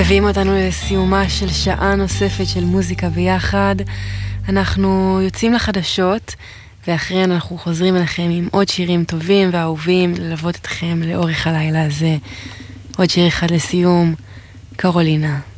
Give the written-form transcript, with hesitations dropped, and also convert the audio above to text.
מביאים אותנו לסיומה של שעה נוספת של מוזיקה ביחד. אנחנו יוצאים לחדשות, ואחריהן אנחנו חוזרים אליכם עם עוד שירים טובים ואהובים, ללוות אתכם לאורך הלילה הזה. עוד שיר אחד לסיום, קרולינה.